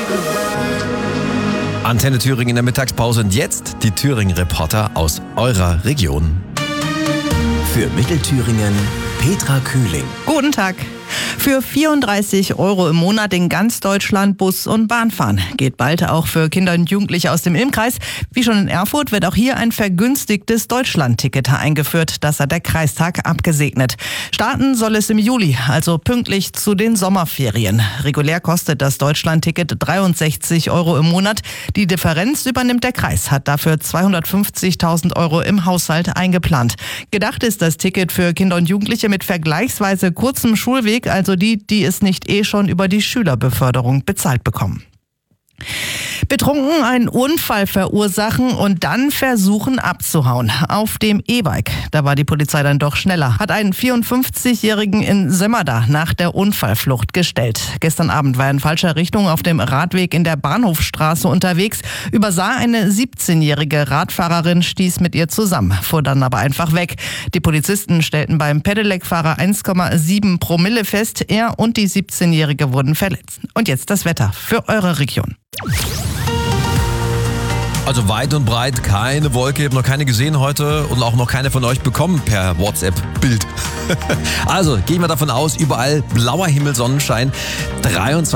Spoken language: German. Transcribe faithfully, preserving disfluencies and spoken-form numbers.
Antenne Thüringen in der Mittagspause und jetzt die Thüringen-Reporter aus eurer Region. Für Mittelthüringen Petra Kühling. Guten Tag. Für vierunddreißig Euro im Monat in ganz Deutschland Bus und Bahn fahren. Geht bald auch für Kinder und Jugendliche aus dem Ilmkreis. Wie schon in Erfurt wird auch hier ein vergünstigtes Deutschland-Ticket eingeführt. Das hat der Kreistag abgesegnet. Starten soll es im Juli, also pünktlich zu den Sommerferien. Regulär kostet das Deutschland-Ticket dreiundsechzig Euro im Monat. Die Differenz übernimmt der Kreis, hat dafür zweihundertfünfzigtausend Euro im Haushalt eingeplant. Gedacht ist das Ticket für Kinder und Jugendliche mit vergleichsweise kurzem Schulweg, also die, die es nicht eh schon über die Schülerbeförderung bezahlt bekommen. Betrunken einen Unfall verursachen und dann versuchen abzuhauen. Auf dem E-Bike. Da war die Polizei dann doch schneller. Hat einen vierundfünfzigjährigen in Sömmerda nach der Unfallflucht gestellt. Gestern Abend war er in falscher Richtung auf dem Radweg in der Bahnhofstraße unterwegs, übersah eine siebzehnjährige Radfahrerin, stieß mit ihr zusammen, fuhr dann aber einfach weg. Die Polizisten stellten beim Pedelec-Fahrer eins Komma sieben Promille fest. Er und die siebzehnjährige wurden verletzt. Und jetzt das Wetter für eure Region. Also weit und breit keine Wolke, ich habe noch keine gesehen heute und auch noch keine von euch bekommen per WhatsApp-Bild. Also gehen wir davon aus, überall blauer Himmel, Sonnenschein, dreiundzwanzig